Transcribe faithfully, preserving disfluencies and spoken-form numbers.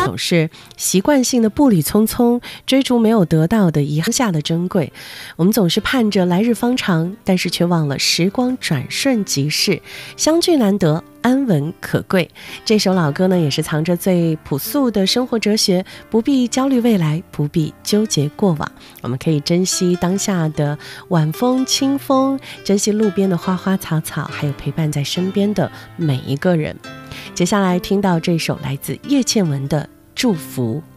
总是习惯性的步履匆匆，追逐没有得到的遗憾下的珍贵。我们总是盼着来日方长，但是却忘了时光转瞬即逝，相聚难得，安稳可贵。这首老歌呢，也是藏着最朴素的生活哲学，不必焦虑未来，不必纠结过往，我们可以珍惜当下的晚风清风，珍惜路边的花花草草，还有陪伴在身边的每一个人。接下来听到这首来自叶倩文的祝福。